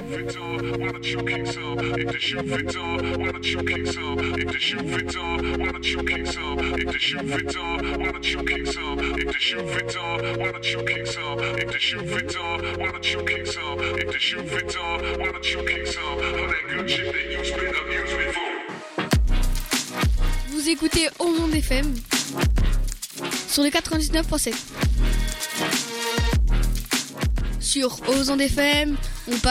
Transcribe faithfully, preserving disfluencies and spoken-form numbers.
fait tard, why don't you kick some? Ik de shoe fait tard, why don't you kick some? Ik de shoe fait tard, why don't you kick some? Ik de shoe fait tard, why don't you kick some? Ik de shoe fait tard, why don't you kick some? Ik de shoe fait tard, why don't you kick some? Ik de shoe fait tard, why don't you kick some? All that good shit that you spit up, use me for. Vous écoutez Ozon F M sur le quatre-vingt-dix-neuf virgule sept. Sur Ozon F M, on parle